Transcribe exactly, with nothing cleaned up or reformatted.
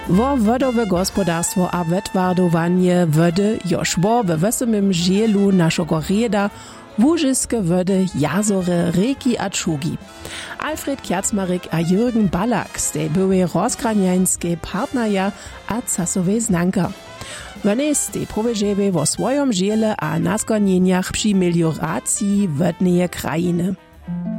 Wo wodowe gospodarstwo a wetwardowanie wody joż wo we wesemym žielu našego reda Łużyske wody, jazory, reki a czugi. Alfred Kjacmarek a Jürgen Ballack z były rozgraniańskie partnerja a casowej znanka. One ste powiedzieli o swoim žiele a naskonjeniach przy melioracji wodnej krajiny.